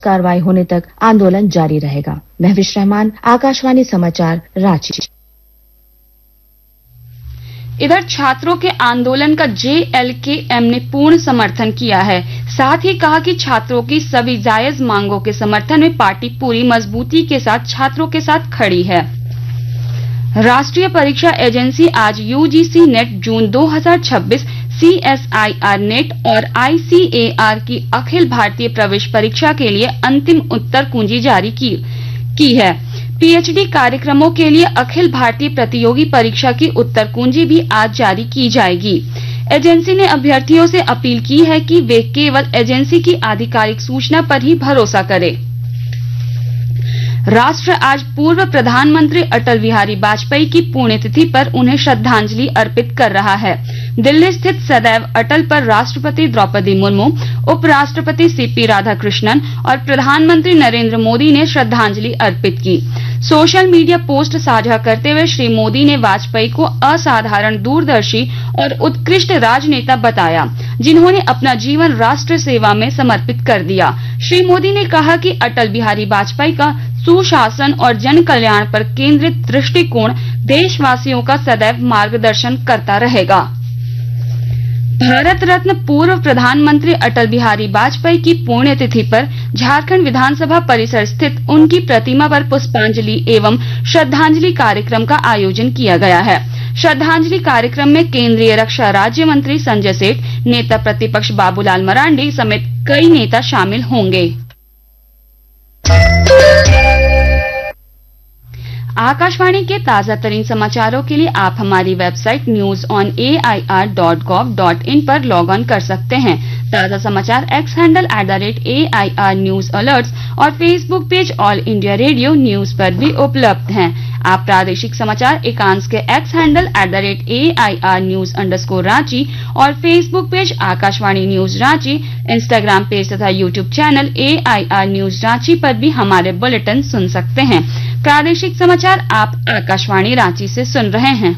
कार्रवाई होने तक आंदोलन जारी रहेगा। महविश रहमान, आकाशवाणी समाचार, रांची। इधर छात्रों के आंदोलन का JLKM ने पूर्ण समर्थन किया है। साथ ही कहा कि छात्रों की सभी जायज मांगों के समर्थन में पार्टी पूरी मजबूती के साथ छात्रों के साथ खड़ी है। राष्ट्रीय परीक्षा एजेंसी आज UGC नेट जून 2026, CSIR नेट और ICAR की अखिल भारतीय प्रवेश परीक्षा के लिए अंतिम उत्तर कुंजी जारी की है। PhD कार्यक्रमों के लिए अखिल भारतीय प्रतियोगी परीक्षा की उत्तर कुंजी भी आज जारी की जाएगी। एजेंसी ने अभ्यर्थियों से अपील की है कि वे केवल एजेंसी की आधिकारिक सूचना पर ही भरोसा करें। राष्ट्र आज पूर्व प्रधानमंत्री अटल बिहारी वाजपेयी की पुण्यतिथि पर उन्हें श्रद्धांजलि अर्पित कर रहा है। दिल्ली स्थित सदैव अटल पर राष्ट्रपति द्रौपदी मुर्मू, उपराष्ट्रपति CP राधाकृष्णन और प्रधानमंत्री नरेंद्र मोदी ने श्रद्धांजलि अर्पित की। सोशल मीडिया पोस्ट साझा करते हुए श्री मोदी ने वाजपेयी को असाधारण दूरदर्शी और उत्कृष्ट राजनेता बताया, जिन्होंने अपना जीवन राष्ट्र सेवा में समर्पित कर दिया। श्री मोदी ने कहा कि अटल बिहारी वाजपेयी का सुशासन और जन कल्याण पर केंद्रित दृष्टिकोण देशवासियों का सदैव मार्गदर्शन करता रहेगा। भारत रत्न पूर्व प्रधानमंत्री अटल बिहारी वाजपेयी की पुण्यतिथि पर झारखंड विधानसभा परिसर स्थित उनकी प्रतिमा पर पुष्पांजलि एवं श्रद्धांजलि कार्यक्रम का आयोजन किया गया है। श्रद्धांजलि कार्यक्रम में केंद्रीय रक्षा राज्य मंत्री संजय सेठ, नेता प्रतिपक्ष बाबूलाल मरांडी समेत कई नेता शामिल होंगे। आकाशवाणी के ताजा तरीन समाचारों के लिए आप हमारी वेबसाइट newsonair.gov.in पर लॉग ऑन कर सकते हैं। ताजा समाचार X handle @AIR news alerts और Facebook page all India radio news पर भी उपलब्ध हैं। आप प्रादेशिक समाचार एकांश के X हैंडल @AIR न्यूज_रांची और Facebook page Akashvani news Ranchi, Instagram page तथा YouTube channel AIR news Ranchi पर भी हमारे बुलेटिन सुन सकते हैं। प्रादेशिक समाचार आप आकाशवाणी रांची से सुन रहे हैं।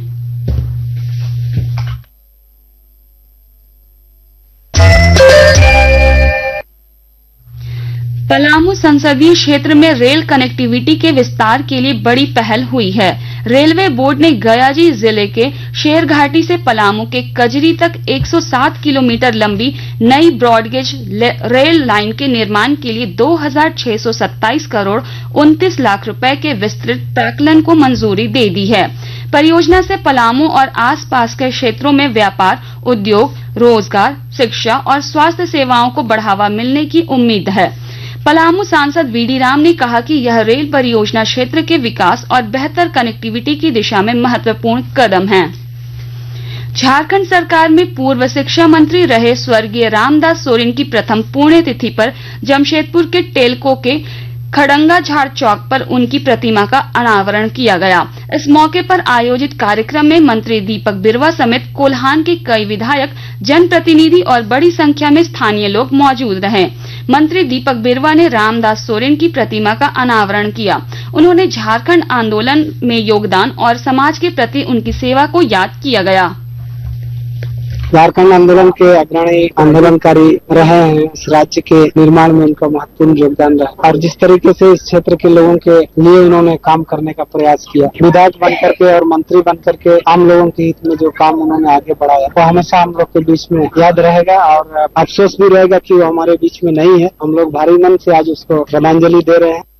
पलामू संसदीय क्षेत्र में रेल कनेक्टिविटी के विस्तार के लिए बड़ी पहल हुई है। रेलवे बोर्ड ने गयाजी जिले के शेरघाटी से पलामू के कजरी तक 107 किलोमीटर लंबी नई ब्रॉडगेज रेल लाइन के निर्माण के लिए 2,627 करोड़ 29 लाख रुपए के विस्तृत प्राक्कलन को मंजूरी दे दी है। परियोजना से पलामू और आसपास के क्षेत्रों में व्यापार, उद्योग, रोजगार, शिक्षा और स्वास्थ्य सेवाओं को बढ़ावा मिलने की उम्मीद है। पलामू सांसद VD राम ने कहा कि यह रेल परियोजना क्षेत्र के विकास और बेहतर कनेक्टिविटी की दिशा में महत्वपूर्ण कदम है। झारखंड सरकार में पूर्व शिक्षा मंत्री रहे स्वर्गीय रामदास सोरेन की प्रथम पुण्यतिथि पर जमशेदपुर के टेलको के खड़ंगा झाड़ चौक पर उनकी प्रतिमा का अनावरण किया गया। इस मौके पर आयोजित कार्यक्रम में मंत्री दीपक बिरुवा समेत कोल्हान के कई विधायक, जनप्रतिनिधि और बड़ी संख्या में स्थानीय लोग मौजूद रहे। मंत्री दीपक बिरुवा ने रामदास सोरेन की प्रतिमा का अनावरण किया। उन्होंने झारखंड आंदोलन में योगदान और समाज के प्रति उनकी सेवा को याद किया गया। झारखंड आंदोलन के अग्रणी आंदोलनकारी रहे हैं। इस राज्य के निर्माण में उनका महत्वपूर्ण योगदान रहा और जिस तरीके से इस क्षेत्र के लोगों के लिए उन्होंने काम करने का प्रयास किया, विधायक बन करके और मंत्री बन करके आम लोगों के हित में जो काम उन्होंने आगे बढ़ाया वो हमेशा हम लोग के बीच में याद रहेगा और अफसोस भी रहेगा कि वो हमारे बीच में नहीं है। हम लोग भारी मन से आज उसको श्रद्धांजलि दे रहे हैं।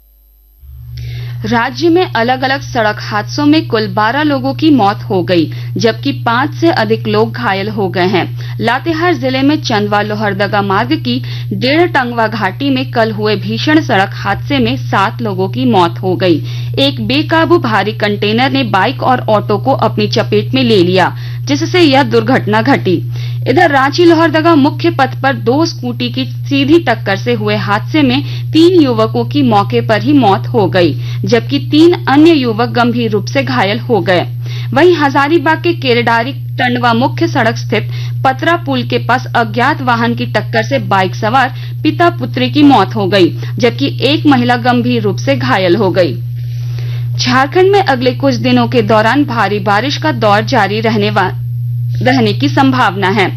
राज्य में अलग अलग सड़क हादसों में कुल 12 लोगों की मौत हो गई, जबकि 5 से अधिक लोग घायल हो गए हैं। लातेहार जिले में चंदवा लोहरदगा मार्ग की 1.5 टंगवा घाटी में कल हुए भीषण सड़क हादसे में 7 लोगों की मौत हो गई। एक बेकाबू भारी कंटेनर ने बाइक और ऑटो को अपनी चपेट में ले लिया, जिससे यह दुर्घटना घटी। इधर रांची लोहरदगा मुख्य पथ पर 2 स्कूटी की सीधी टक्कर से हुए हादसे में 3 युवकों की मौके पर ही मौत हो गई, जबकि 3 अन्य युवक गंभीर रूप से घायल हो गए। वहीं हजारीबाग के केरेडारी टंडवा मुख्य सड़क स्थित पतरा पुल के पास अज्ञात वाहन की टक्कर से बाइक सवार पिता पुत्री की मौत हो गई, जबकि एक महिला गंभीर रूप से घायल हो गई। झारखंड में अगले कुछ दिनों के दौरान भारी बारिश का दौर जारी रहने की संभावना है।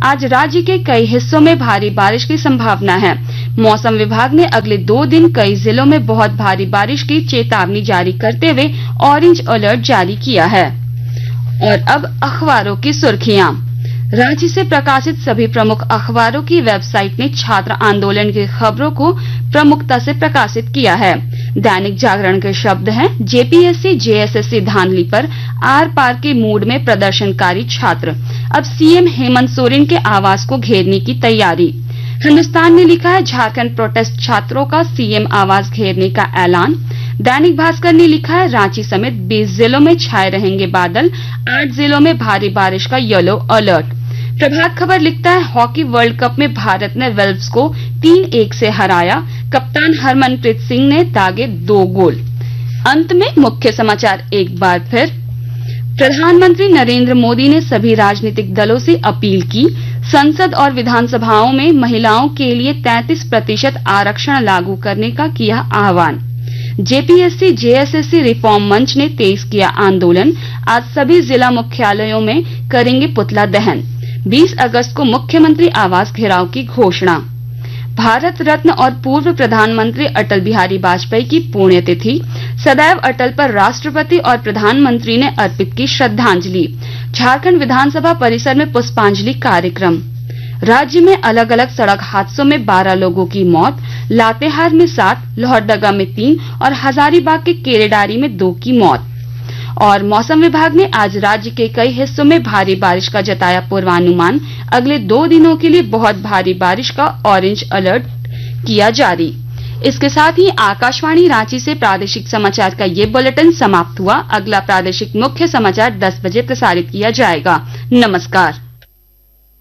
आज राज्य के कई हिस्सों में भारी बारिश की संभावना है। मौसम विभाग ने अगले 2 दिन कई जिलों में बहुत भारी बारिश की चेतावनी जारी करते हुए ऑरेंज अलर्ट जारी किया है। और अब अखबारों की सुर्खियां। रांची से प्रकाशित सभी प्रमुख अखबारों की वेबसाइट ने छात्र आंदोलन की खबरों को प्रमुखता से प्रकाशित किया है। दैनिक जागरण के शब्द हैं, जेपीएससी जेएसएससी धांधली पर आर पार के मूड में प्रदर्शनकारी छात्र, अब सीएम हेमंत सोरेन के आवास को घेरने की तैयारी। हिन्दुस्तान ने लिखा है, झारखंड प्रोटेस्ट छात्रों का सीएम आवास घेरने का ऐलान। दैनिक भास्कर ने लिखा है, रांची समेत 20 जिलों में छाए रहेंगे बादल, 8 जिलों में भारी बारिश का येलो अलर्ट। प्रभात खबर लिखता है, हॉकी वर्ल्ड कप में भारत ने वेल्स को 3-1 से हराया, कप्तान हरमनप्रीत सिंह ने दागे 2 गोल। अंत में मुख्य समाचार एक बार फिर। प्रधानमंत्री नरेंद्र मोदी ने सभी राजनीतिक दलों से अपील की, संसद और विधानसभाओं में महिलाओं के लिए 33% आरक्षण लागू करने का किया आह्वान। जेपीएससी जेएसएससी रिफॉर्म मंच ने तेज किया आंदोलन, आज सभी जिला मुख्यालयों में करेंगे पुतला दहन। 20 अगस्त को मुख्यमंत्री आवास घेराव की घोषणा। भारत रत्न और पूर्व प्रधानमंत्री अटल बिहारी वाजपेयी की पुण्यतिथि, सदैव अटल पर राष्ट्रपति और प्रधानमंत्री ने अर्पित की श्रद्धांजलि। झारखंड विधानसभा परिसर में पुष्पांजलि कार्यक्रम। राज्य में अलग अलग सड़क हादसों में 12 लोगों की मौत, लातेहार में 7, लोहरदगा में 3 और हजारीबाग के केरेडारी में 2 की मौत। और मौसम विभाग ने आज राज्य के कई हिस्सों में भारी बारिश का जताया पूर्वानुमान, अगले 2 दिनों के लिए बहुत भारी बारिश का ऑरेंज अलर्ट किया जारी। इसके साथ ही आकाशवाणी रांची से प्रादेशिक समाचार का ये बुलेटिन समाप्त हुआ। अगला प्रादेशिक मुख्य समाचार 10 बजे प्रसारित किया जाएगा। नमस्कार।